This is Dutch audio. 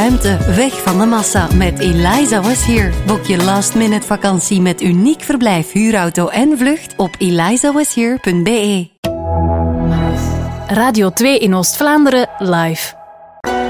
ruimte, weg van de massa met Eliza Was Here. Boek je last-minute vakantie met uniek verblijf, huurauto en vlucht op elizawashere.be. Radio 2 in Oost-Vlaanderen live.